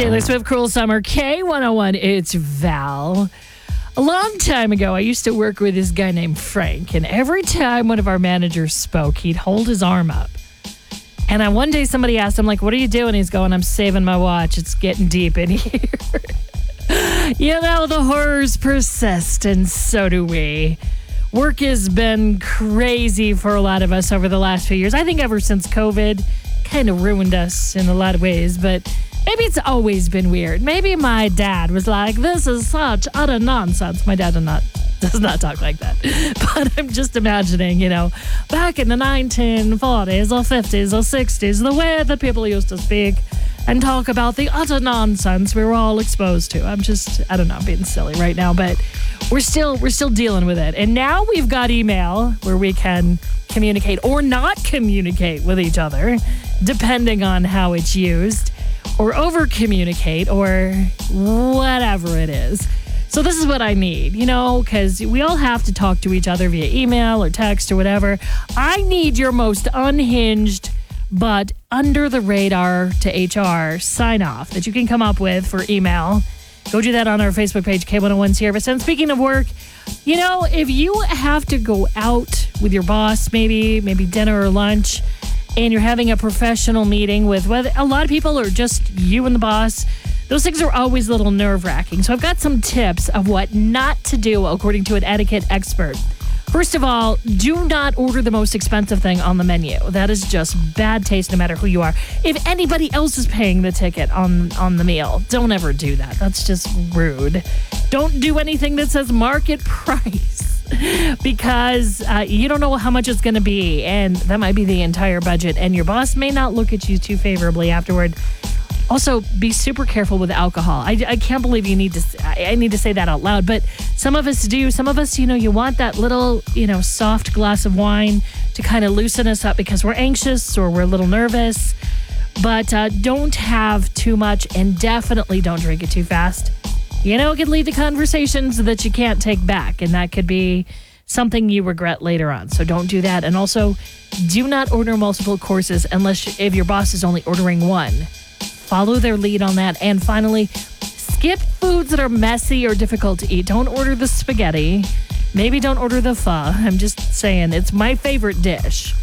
Taylor Swift, Cruel Summer, K101. It's Val. A long time ago, I used to work with this guy named Frank, and every time one of our managers spoke, he'd hold his arm up. And one day somebody asked him, like, what are you doing? He's going, I'm saving my watch. It's getting deep in here. You know, the horrors persist, and so do we. Work has been crazy for a lot of us over the last few years. I think ever since COVID kind of ruined us in a lot of ways, but maybe it's always been weird. Maybe my dad was like, this is such utter nonsense. My dad does not talk like that. But I'm just imagining, back in the 1940s or 50s or 60s, the way that people used to speak and talk about the utter nonsense we were all exposed to. I'm being silly right now, but we're still dealing with it. And now we've got email where we can communicate or not communicate with each other, depending on how it's used, or over-communicate, or whatever it is. So this is what I need, because we all have to talk to each other via email or text or whatever. I need your most unhinged but under-the-radar to HR sign-off that you can come up with for email. Go do that on our Facebook page, K101 Service. And speaking of work, if you have to go out with your boss, maybe dinner or lunch, and you're having a professional meeting with whether a lot of people or just you and the boss, those things are always a little nerve-wracking. So I've got some tips of what not to do according to an etiquette expert. First of all, do not order the most expensive thing on the menu. That is just bad taste no matter who you are. If anybody else is paying the ticket on the meal, don't ever do that. That's just rude. Don't do anything that says market price because you don't know how much it's going to be, and that might be the entire budget, and your boss may not look at you too favorably afterward. Also, be super careful with alcohol. I can't believe I need to say that out loud, but some of us do. Some of us, you want that little, soft glass of wine to kind of loosen us up because we're anxious or we're a little nervous. But don't have too much, and definitely don't drink it too fast. It can lead to conversations that you can't take back, and that could be something you regret later on. So don't do that. And also, do not order multiple courses if your boss is only ordering one. Follow their lead on that. And finally, skip foods that are messy or difficult to eat. Don't order the spaghetti. Maybe don't order the pho. I'm just saying, it's my favorite dish.